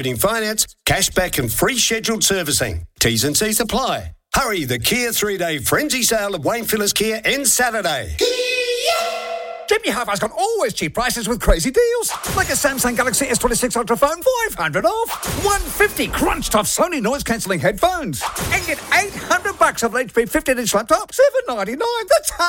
including finance, cashback and free scheduled servicing. T's and C's apply. Hurry, the Kia 3-day frenzy sale at Wayne Phillips Kia ends Saturday. Jimmy Hi-Fi's got always cheap prices with crazy deals. Like a Samsung Galaxy S26 Ultra phone, $500 off. $150 crunched off Sony noise-cancelling headphones. And get $800 off an HP 15-inch laptop, $799. That's